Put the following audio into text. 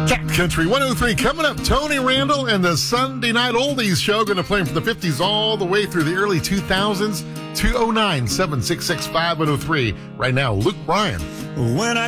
Cat Country 103 coming up. Tony Randall and the Sunday Night Oldies Show going to play from the 50s all the way through the early 2000s. 209-766-5103. Right now, Luke Bryan. When I